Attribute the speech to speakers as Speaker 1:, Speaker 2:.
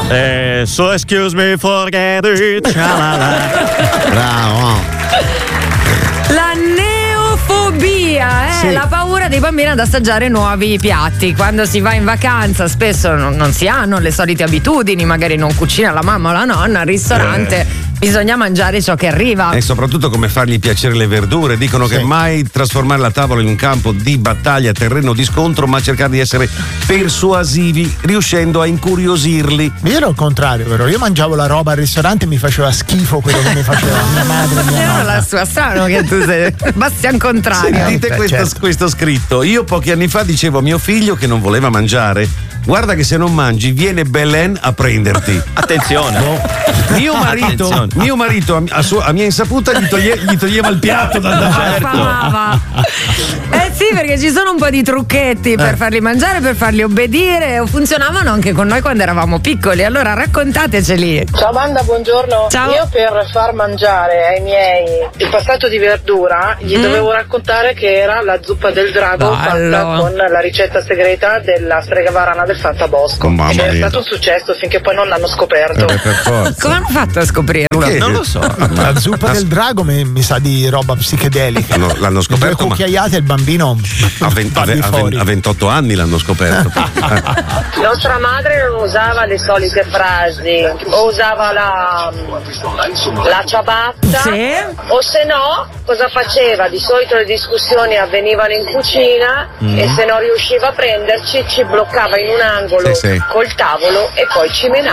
Speaker 1: So excuse me, forget it.
Speaker 2: Bravo.
Speaker 3: La neofobia,
Speaker 2: Sì.
Speaker 3: la paura dei bambini ad assaggiare nuovi piatti. Quando si va in vacanza spesso non si hanno le solite abitudini, magari non cucina la mamma o la nonna, al ristorante bisogna mangiare ciò che arriva.
Speaker 4: E soprattutto come fargli piacere le verdure. Dicono che mai trasformare la tavola in un campo di battaglia, terreno di scontro, ma cercare di essere persuasivi, riuscendo a incuriosirli.
Speaker 2: Io ero il contrario, però. Io mangiavo la roba al ristorante e mi faceva schifo quello che mi faceva mia madre e mia nonna.
Speaker 3: La sua strano che tu sei Bastian contrario.
Speaker 4: Sentite questo scritto. Io pochi anni fa dicevo a mio figlio che non voleva mangiare: guarda che se non mangi viene Belen a prenderti.
Speaker 1: Attenzione.
Speaker 4: Mio marito a mia insaputa gli toglieva il piatto dal
Speaker 3: Affamava. Sì, perché ci sono un po' di trucchetti per farli mangiare, per farli obbedire. Funzionavano anche con noi quando eravamo piccoli. Allora raccontateceli.
Speaker 5: Ciao banda, buongiorno.
Speaker 3: Ciao.
Speaker 5: Io per far mangiare ai miei il passato di verdura gli dovevo raccontare che era la zuppa del drago fatta con la ricetta segreta della strega varana del Fantabosco.
Speaker 4: Mamma
Speaker 5: Ed è
Speaker 4: mia.
Speaker 5: stato un successo finché poi non l'hanno scoperto.
Speaker 4: Per forza.
Speaker 3: Come hanno fatto a scoprirlo?
Speaker 4: Perché?
Speaker 1: Non lo so.
Speaker 2: La zuppa del drago mi sa di roba psichedelica.
Speaker 4: No, l'hanno scoperto,
Speaker 2: Due
Speaker 4: ma
Speaker 2: cucchiaiate e il bambino
Speaker 4: a 28 anni l'hanno scoperto.
Speaker 5: Nostra madre non usava le solite frasi, o usava la ciabatta,
Speaker 3: Sì.
Speaker 5: o se no, cosa faceva? Di solito le discussioni avvenivano in cucina e se non riusciva a prenderci ci bloccava in un angolo
Speaker 4: Sì.
Speaker 5: col tavolo e poi ci menava.